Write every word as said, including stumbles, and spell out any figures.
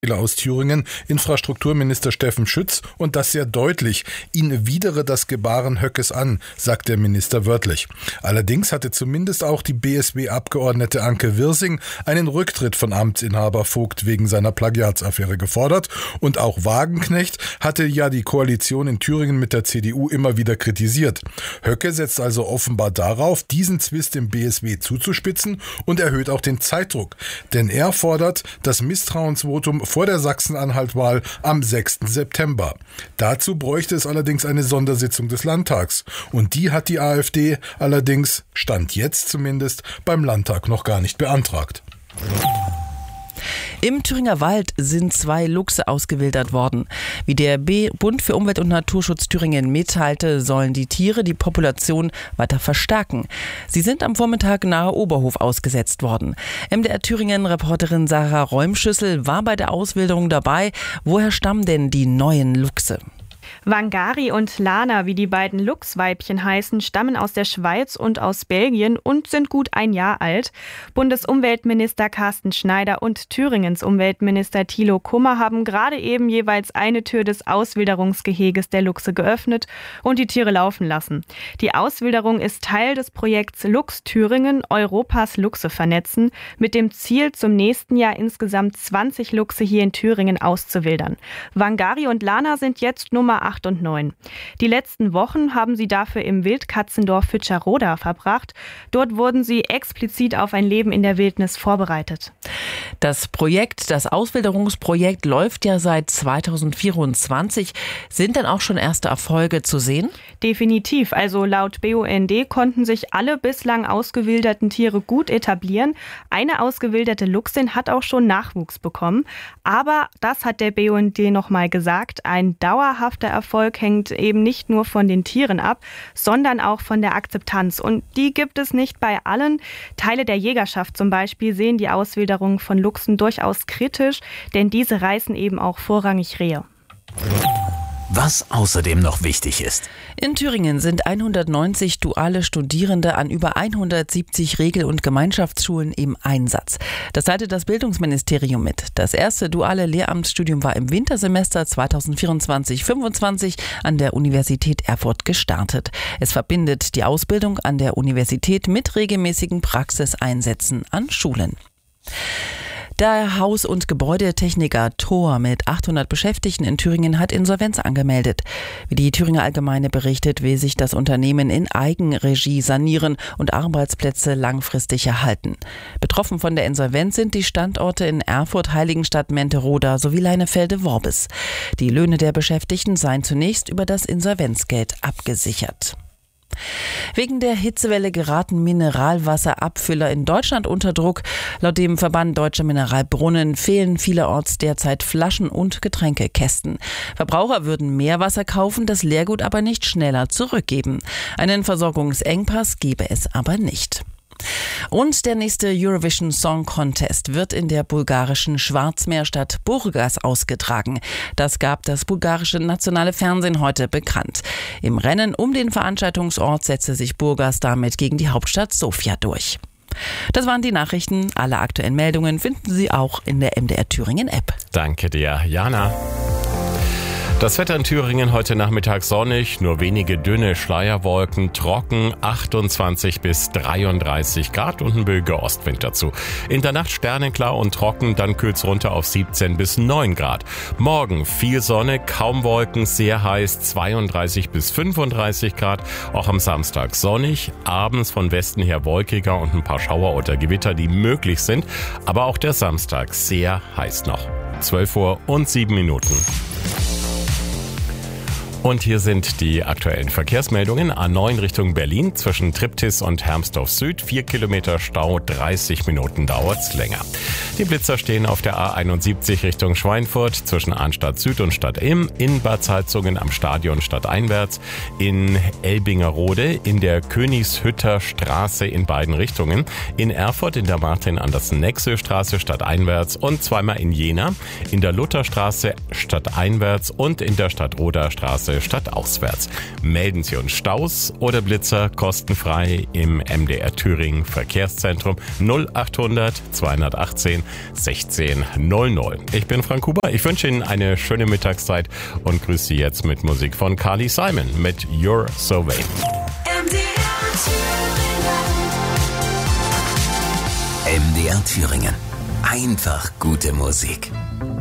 aus Thüringen, Infrastrukturminister Steffen Schütz, und das sehr deutlich. Ihn widere das Gebaren Höckes an, sagt der Minister wörtlich. Allerdings hatte zumindest auch die B S W-Abgeordnete Anke Wirsing einen Rücktritt von Amtsinhaber Vogt wegen seiner Plagiatsaffäre gefordert. Und auch Wagenknecht hatte ja die Koalition in Thüringen mit der C D U immer wieder kritisiert. Höcke setzt also offenbar darauf, diesen Zwist im B S W zuzuspitzen, und erhöht auch den Zeitdruck. Denn er fordert das Misstrauensvotum vor der Sachsen-Anhalt-Wahl am sechsten September. Dazu bräuchte es allerdings eine Sondersitzung des Landtags. Und die hat die AfD allerdings, Stand jetzt zumindest, beim Landtag noch gar nicht beantragt. Im Thüringer Wald sind zwei Luchse ausgewildert worden. Wie der B- Bund für Umwelt und Naturschutz Thüringen mitteilte, sollen die Tiere die Population weiter verstärken. Sie sind am Vormittag nahe Oberhof ausgesetzt worden. M D R Thüringen-Reporterin Sarah Räumschüssel war bei der Auswilderung dabei. Woher stammen denn die neuen Luchse? Wangari und Lana, wie die beiden Luchsweibchen heißen, stammen aus der Schweiz und aus Belgien und sind gut ein Jahr alt. Bundesumweltminister Carsten Schneider und Thüringens Umweltminister Thilo Kummer haben gerade eben jeweils eine Tür des Auswilderungsgeheges der Luchse geöffnet und die Tiere laufen lassen. Die Auswilderung ist Teil des Projekts Luchs Thüringen, Europas Luchse vernetzen, mit dem Ziel, zum nächsten Jahr insgesamt zwanzig Luchse hier in Thüringen auszuwildern. Wangari und Lana sind jetzt Nummer acht und neun. Die letzten Wochen haben sie dafür im Wildkatzendorf Fütscherroda verbracht. Dort wurden sie explizit auf ein Leben in der Wildnis vorbereitet. Das Projekt, das Auswilderungsprojekt läuft ja seit zweitausendvierundzwanzig. Sind denn auch schon erste Erfolge zu sehen? Definitiv. Also laut B U N D konnten sich alle bislang ausgewilderten Tiere gut etablieren. Eine ausgewilderte Luchsin hat auch schon Nachwuchs bekommen. Aber das hat der B U N D nochmal gesagt. Ein dauerhafter Erfolg hängt eben nicht nur von den Tieren ab, sondern auch von der Akzeptanz. Und die gibt es nicht bei allen. Teile der Jägerschaft zum Beispiel sehen die Auswilderung von Luchsen durchaus kritisch, denn diese reißen eben auch vorrangig Rehe. Was außerdem noch wichtig ist. In Thüringen sind hundertneunzig duale Studierende an über hundertsiebzig Regel- und Gemeinschaftsschulen im Einsatz. Das teilte das Bildungsministerium mit. Das erste duale Lehramtsstudium war im Wintersemester zweitausendvierundzwanzig fünfundzwanzig an der Universität Erfurt gestartet. Es verbindet die Ausbildung an der Universität mit regelmäßigen Praxiseinsätzen an Schulen. Der Haus- und Gebäudetechniker Thor mit achthundert Beschäftigten in Thüringen hat Insolvenz angemeldet. Wie die Thüringer Allgemeine berichtet, will sich das Unternehmen in Eigenregie sanieren und Arbeitsplätze langfristig erhalten. Betroffen von der Insolvenz sind die Standorte in Erfurt, Heiligenstadt, Menteroda sowie Leinefelde-Worbis. Die Löhne der Beschäftigten seien zunächst über das Insolvenzgeld abgesichert. Wegen der Hitzewelle geraten Mineralwasserabfüller in Deutschland unter Druck. Laut dem Verband Deutscher Mineralbrunnen fehlen vielerorts derzeit Flaschen und Getränkekästen. Verbraucher würden mehr Wasser kaufen, das Leergut aber nicht schneller zurückgeben. Einen Versorgungsengpass gebe es aber nicht. Und der nächste Eurovision Song Contest wird in der bulgarischen Schwarzmeerstadt Burgas ausgetragen. Das gab das bulgarische nationale Fernsehen heute bekannt. Im Rennen um den Veranstaltungsort setzte sich Burgas damit gegen die Hauptstadt Sofia durch. Das waren die Nachrichten. Alle aktuellen Meldungen finden Sie auch in der M D R Thüringen App. Danke dir, Jana. Das Wetter in Thüringen heute Nachmittag sonnig, nur wenige dünne Schleierwolken, trocken, achtundzwanzig bis dreiunddreißig Grad und ein böiger Ostwind dazu. In der Nacht sternenklar und trocken, dann kühlt's runter auf siebzehn bis neun Grad. Morgen viel Sonne, kaum Wolken, sehr heiß, zweiunddreißig bis fünfunddreißig Grad. Auch am Samstag sonnig, abends von Westen her wolkiger und ein paar Schauer oder Gewitter, die möglich sind. Aber auch der Samstag sehr heiß noch. zwölf Uhr und sieben Minuten. Und hier sind die aktuellen Verkehrsmeldungen. A neun Richtung Berlin zwischen Triptis und Hermsdorf Süd. Vier Kilometer Stau, dreißig Minuten dauert's länger. Die Blitzer stehen auf der A einundsiebzig Richtung Schweinfurt zwischen Arnstadt Süd und Stadt Ilm. In Bad Salzungen am Stadion stadteinwärts. In Elbingerode in der Königshütter Straße in beiden Richtungen. In Erfurt in der Martin-Andersen-Nexö-Straße stadteinwärts und zweimal in Jena in der Lutherstraße stadteinwärts und in der Stadtroder Straße Straße statt auswärts. Melden Sie uns Staus oder Blitzer kostenfrei im M D R Thüringen Verkehrszentrum null achthundert zweihundertachtzehn sechzehn null null. Ich bin Frank Huber. Ich wünsche Ihnen eine schöne Mittagszeit und grüße Sie jetzt mit Musik von Carly Simon mit You're So Vain. M D R Thüringen. M D R Thüringen. Einfach gute Musik.